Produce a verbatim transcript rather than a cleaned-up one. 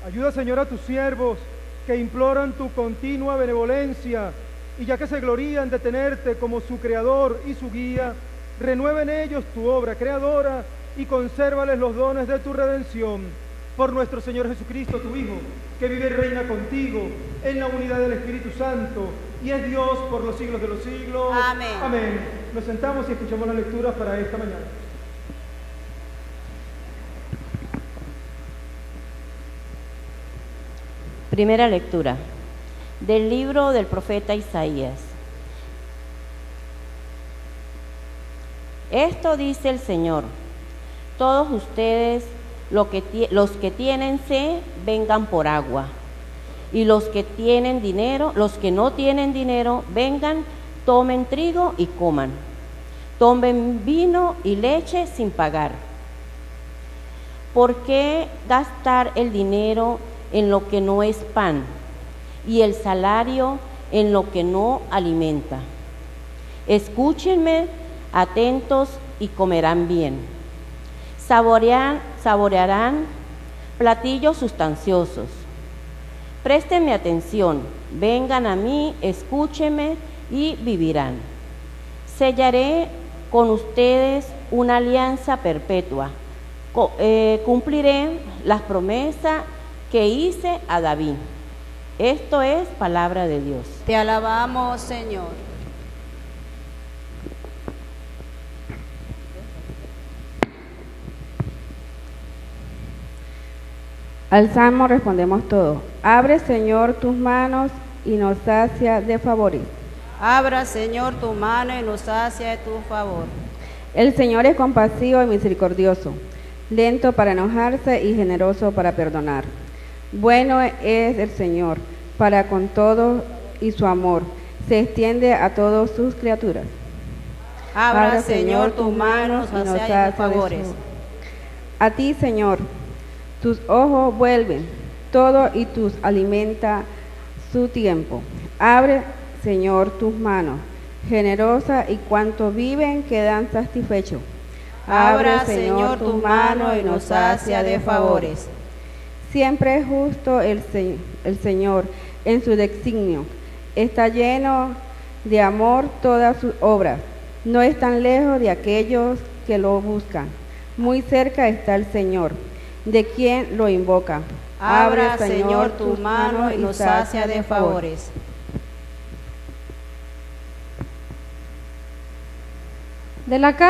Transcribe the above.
Ayuda, Señor, a tus siervos que imploran tu continua benevolencia, y ya que se glorían de tenerte como su creador y su guía, renueva en ellos tu obra creadora y consérvales los dones de tu redención. Por nuestro Señor Jesucristo, tu Hijo, que vive y reina contigo en la unidad del Espíritu Santo, y es Dios por los siglos de los siglos. Amén. Amén. Nos sentamos y escuchamos las lecturas para esta mañana. Primera lectura del libro del profeta Isaías. Esto dice el Señor: todos ustedes, lo que los que tienen sed, vengan por agua, y los que tienen dinero, los que no tienen dinero, vengan, tomen trigo y coman, tomen vino y leche sin pagar. ¿Por qué gastar el dinero en lo que no es pan, y el salario en lo que no alimenta? Escúchenme atentos y comerán bien. Saborean, saborearán platillos sustanciosos. Préstenme atención, vengan a mí, escúchenme y vivirán. Sellaré con ustedes una alianza perpetua. Co- eh, cumpliré las promesas que hice a David. Esto es palabra de Dios. Te alabamos, Señor. Al salmo respondemos todos. Abre, Señor, tus manos y nos sacia de favores. Abra, Señor, tu mano y nos sacia de tu favor. El Señor es compasivo y misericordioso, lento para enojarse y generoso para perdonar. Bueno es el Señor para con todos, y su amor se extiende a todas sus criaturas. Abra, Abra, Señor, tus manos y nos hacia sacia de favores. su- A ti, Señor, tus ojos vuelven todo y tus alimenta su tiempo. Abre, Señor, tus manos, generosa, y cuanto viven quedan satisfechos. Abra, Señor, tu mano y nos sacia de favores. Siempre es justo el, se- el Señor en su designio. Está lleno de amor todas sus obras. No están lejos de aquellos que lo buscan. Muy cerca está el Señor, de quien lo invoca. Abra, Señor, tu mano y nos sacia de favores. De la